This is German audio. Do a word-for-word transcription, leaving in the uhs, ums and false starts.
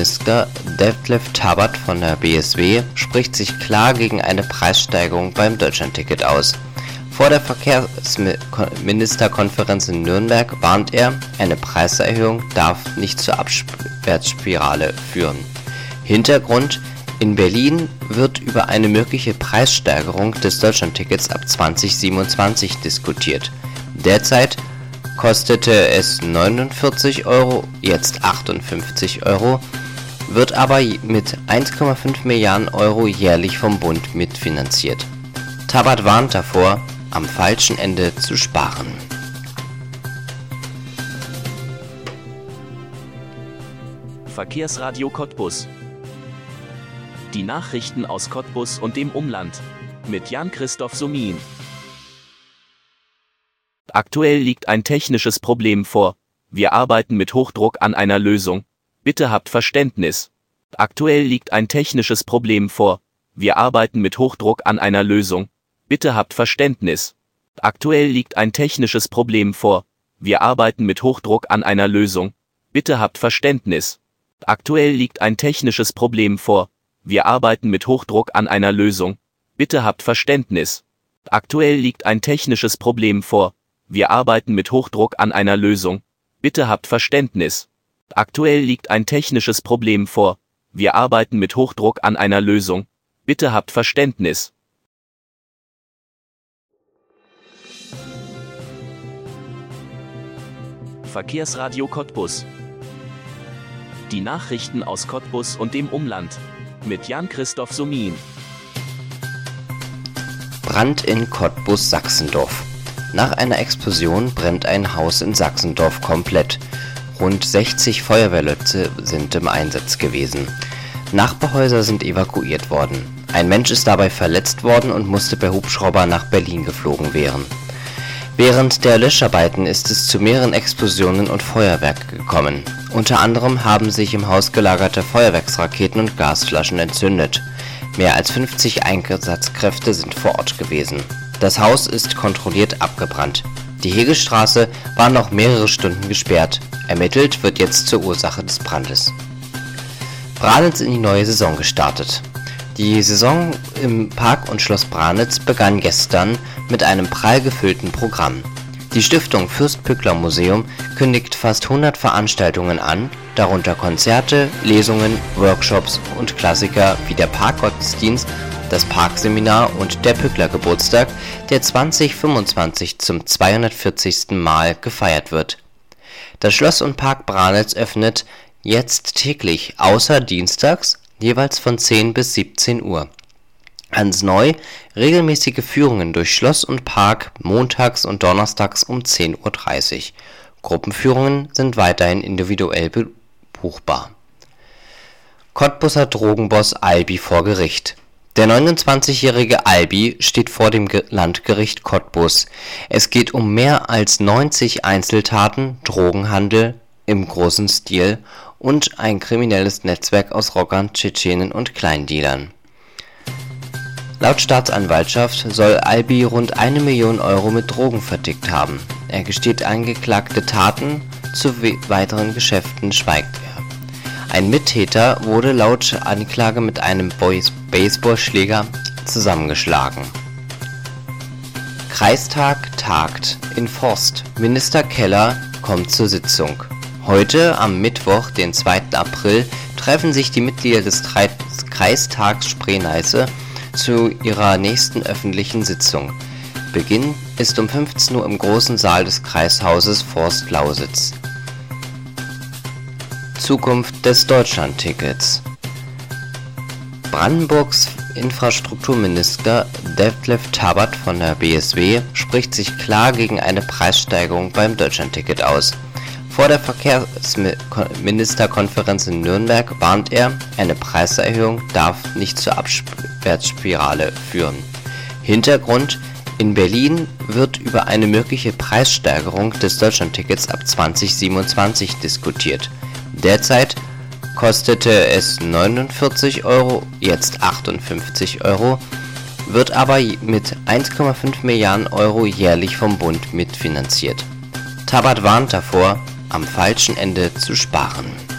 Infrastrukturminister Detlef Tabat von der B S W spricht sich klar gegen eine Preissteigerung beim Deutschlandticket aus. Vor der Verkehrsministerkonferenz in Nürnberg warnt er, eine Preiserhöhung darf nicht zur Abwärtsspirale führen. Hintergrund: In Berlin wird über eine mögliche Preissteigerung des Deutschlandtickets ab zwanzig siebenundzwanzig diskutiert. Derzeit kostete es neunundvierzig Euro, jetzt achtundfünfzig Euro, wird aber mit eins Komma fünf Milliarden Euro jährlich vom Bund mitfinanziert. Tabat warnt davor, am falschen Ende zu sparen. Verkehrsradio Cottbus. Die Nachrichten aus Cottbus und dem Umland mit Jan-Christoph Sumin. Aktuell liegt ein technisches Problem vor. Wir arbeiten mit Hochdruck an einer Lösung. Bitte habt Verständnis. Aktuell liegt ein technisches Problem vor. Wir arbeiten mit Hochdruck an einer Lösung. Bitte habt Verständnis. Aktuell liegt ein technisches Problem vor. Wir arbeiten mit Hochdruck an einer Lösung. Bitte habt Verständnis. Aktuell liegt ein technisches Problem vor. Wir arbeiten mit Hochdruck an einer Lösung. Bitte habt Verständnis. Aktuell liegt ein technisches Problem vor. Wir arbeiten mit Hochdruck an einer Lösung. Bitte habt Verständnis. Aktuell liegt ein technisches Problem vor. Wir arbeiten mit Hochdruck an einer Lösung. Bitte habt Verständnis. Verkehrsradio Cottbus. Die Nachrichten aus Cottbus und dem Umland mit Jan-Christoph Sumin. Brand in Cottbus-Sachsendorf. Nach einer Explosion brennt ein Haus in Sachsendorf komplett. Rund sechzig Feuerwehrleute sind im Einsatz gewesen. Nachbarhäuser sind evakuiert worden. Ein Mensch ist dabei verletzt worden und musste per Hubschrauber nach Berlin geflogen werden. Während der Löscharbeiten ist es zu mehreren Explosionen und Feuerwerk gekommen. Unter anderem haben sich im Haus gelagerte Feuerwerksraketen und Gasflaschen entzündet. Mehr als fünfzig Einsatzkräfte sind vor Ort gewesen. Das Haus ist kontrolliert abgebrannt. Die Hegestraße war noch mehrere Stunden gesperrt. Ermittelt wird jetzt zur Ursache des Brandes. Branitz in die neue Saison gestartet. Die Saison im Park und Schloss Branitz begann gestern mit einem prall gefüllten Programm. Die Stiftung Fürst-Pückler-Museum kündigt fast hundert Veranstaltungen an, darunter Konzerte, Lesungen, Workshops und Klassiker wie der Parkgottesdienst, das Parkseminar und der Pückler-Geburtstag, der zwanzig fünfundzwanzig zum zweihundertvierzigsten Mal gefeiert wird. Das Schloss und Park Branitz öffnet jetzt täglich, außer dienstags, jeweils von zehn bis siebzehn Uhr. Ganz neu, regelmäßige Führungen durch Schloss und Park montags und donnerstags um zehn Uhr dreißig. Gruppenführungen sind weiterhin individuell buchbar. Cottbuser Drogenboss Albi vor Gericht. Der neunundzwanzigjährige Albi steht vor dem Landgericht Cottbus. Es geht um mehr als neunzig Einzeltaten, Drogenhandel im großen Stil und ein kriminelles Netzwerk aus Rockern, Tschetschenen und Kleindealern. Laut Staatsanwaltschaft soll Albi rund eine Million Euro mit Drogen vertickt haben. Er gesteht angeklagte Taten, zu weiteren Geschäften schweigt er. Ein Mittäter wurde laut Anklage mit einem Baseballschläger zusammengeschlagen. Kreistag tagt in Forst. Minister Keller kommt zur Sitzung. Heute, am Mittwoch, den zweiten April, treffen sich die Mitglieder des Kreistags Spree-Neiße zu ihrer nächsten öffentlichen Sitzung. Beginn ist um fünfzehn Uhr im großen Saal des Kreishauses Forst-Lausitz. Zukunft des Deutschlandtickets. Brandenburgs Infrastrukturminister Detlef Tabat von der B S W spricht sich klar gegen eine Preissteigerung beim Deutschlandticket aus. Vor der Verkehrsministerkonferenz in Nürnberg warnt er, eine Preiserhöhung darf nicht zur Abwärtsspirale führen. Hintergrund: In Berlin wird über eine mögliche Preissteigerung des Deutschlandtickets ab zwanzig siebenundzwanzig diskutiert. Derzeit kostete es neunundvierzig Euro, jetzt achtundfünfzig Euro, wird aber mit eins Komma fünf Milliarden Euro jährlich vom Bund mitfinanziert. Tabat warnt davor, am falschen Ende zu sparen.